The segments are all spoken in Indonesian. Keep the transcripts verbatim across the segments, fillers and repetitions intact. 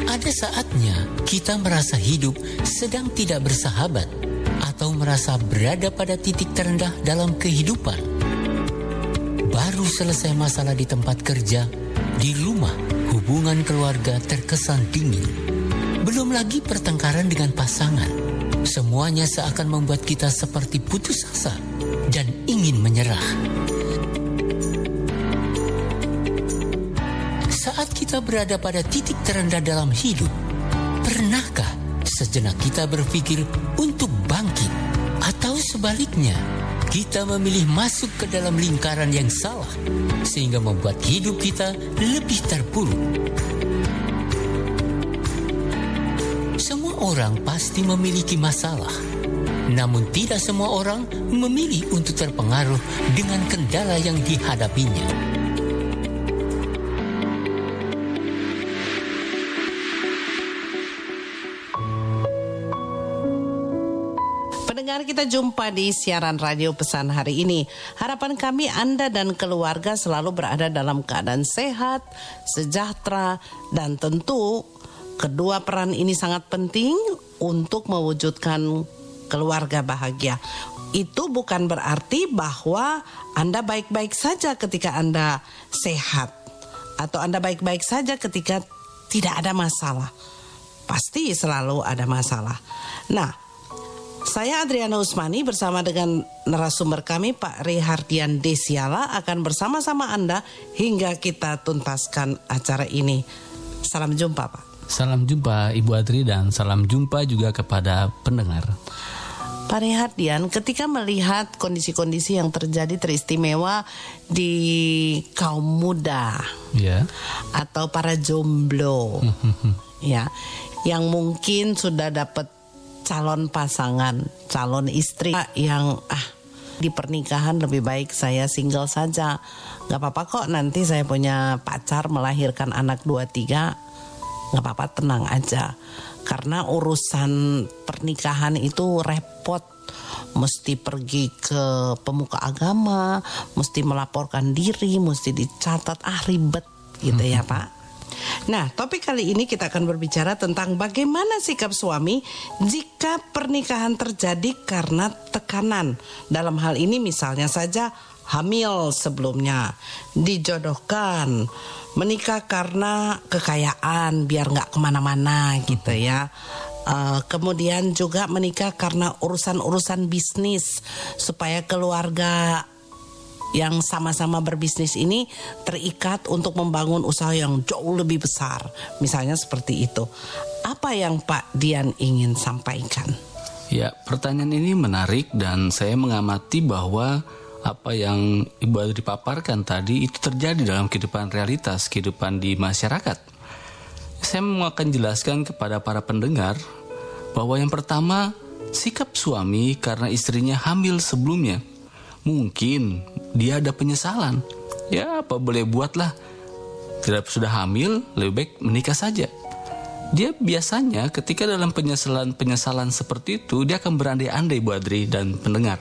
Ada saatnya kita merasa hidup sedang tidak bersahabat atau merasa berada pada titik terendah dalam kehidupan. Baru selesai masalah di tempat kerja, di rumah, hubungan keluarga terkesan dingin. Belum lagi pertengkaran dengan pasangan. Semuanya seakan membuat kita seperti putus asa dan ingin menyerah. Saat kita berada pada titik terendah dalam hidup, pernahkah sejenak kita berpikir untuk bangkit? Atau sebaliknya, kita memilih masuk ke dalam lingkaran yang salah, sehingga membuat hidup kita lebih terpuruk. Semua orang pasti memiliki masalah, namun tidak semua orang memilih untuk terpengaruh dengan kendala yang dihadapinya. Pendengar, kita jumpa di siaran radio pesan hari ini. Harapan kami Anda dan keluarga selalu berada dalam keadaan sehat, sejahtera, dan tentu kedua peran ini sangat penting untuk mewujudkan keluarga bahagia. Itu bukan berarti bahwa Anda baik-baik saja ketika Anda sehat, atau Anda baik-baik saja ketika tidak ada masalah. Pasti selalu ada masalah. Nah, saya Adriana Usmani bersama dengan narasumber kami Pak Rihardian Desiala akan bersama-sama Anda hingga kita tuntaskan acara ini. Salam jumpa, Pak. Salam jumpa Ibu Adri dan salam jumpa juga kepada pendengar. Pak Rihardian, ketika melihat kondisi-kondisi yang terjadi teristimewa di kaum muda, ya, atau para jomblo, ya, yang mungkin sudah dapat calon pasangan, calon istri yang ah di pernikahan lebih baik saya single saja, gak apa-apa kok nanti saya punya pacar melahirkan anak dua tiga, gak apa-apa, tenang aja. Karena urusan pernikahan itu repot, mesti pergi ke pemuka agama, mesti melaporkan diri, mesti dicatat, ah ribet gitu ya Pak. Nah, topik kali ini kita akan berbicara tentang bagaimana sikap suami jika pernikahan terjadi karena tekanan. Dalam hal ini misalnya saja hamil sebelumnya, dijodohkan, menikah karena kekayaan biar nggak kemana-mana gitu ya. Uh, kemudian juga menikah karena urusan-urusan bisnis supaya keluarga yang sama-sama berbisnis ini terikat untuk membangun usaha yang jauh lebih besar. Misalnya seperti itu. Apa yang Pak Dian ingin sampaikan? Ya, pertanyaan ini menarik dan saya mengamati bahwa apa yang Ibu Adri paparkan tadi itu terjadi dalam kehidupan realitas, kehidupan di masyarakat. Saya mau akan jelaskan kepada para pendengar bahwa yang pertama, sikap suami karena istrinya hamil sebelumnya. Mungkin dia ada penyesalan. Ya, apa boleh buatlah. Tidak sudah hamil, lebih baik menikah saja. Dia biasanya ketika dalam penyesalan-penyesalan seperti itu, dia akan berandai-andai Bu Adri dan pendengar.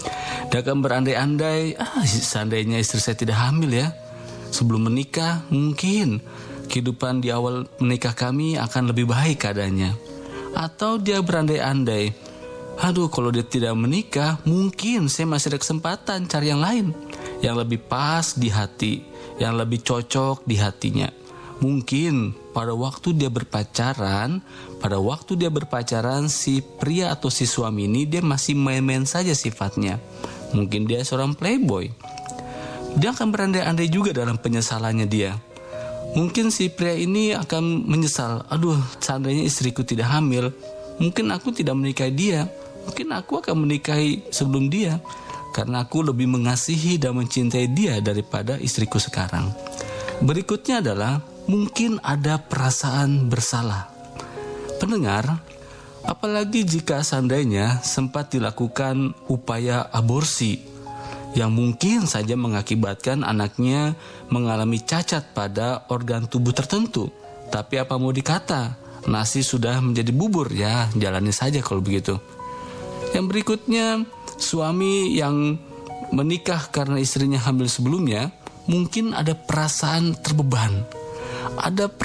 Dia akan berandai-andai, ah seandainya istri saya tidak hamil ya. Sebelum menikah, mungkin kehidupan di awal menikah kami akan lebih baik keadaannya. Atau dia berandai-andai, aduh kalau dia tidak menikah, mungkin saya masih ada kesempatan cari yang lain, yang lebih pas di hati, yang lebih cocok di hatinya. Mungkin pada waktu dia berpacaran, pada waktu dia berpacaran si pria atau si suami ini dia masih main-main saja sifatnya. Mungkin dia seorang playboy. Dia akan berandai-andai juga dalam penyesalannya dia. Mungkin si pria ini akan menyesal, aduh seandainya istriku tidak hamil, mungkin aku tidak menikahi dia. Mungkin aku akan menikahi sebelum dia, karena aku lebih mengasihi dan mencintai dia daripada istriku sekarang. Berikutnya adalah mungkin ada perasaan bersalah. Pendengar, apalagi jika seandainya sempat dilakukan upaya aborsi yang mungkin saja mengakibatkan anaknya mengalami cacat pada organ tubuh tertentu. Tapi apa mau dikata, nasi sudah menjadi bubur ya, jalani saja kalau begitu. Yang berikutnya, suami yang menikah karena istrinya hamil sebelumnya, mungkin ada perasaan terbeban. Ada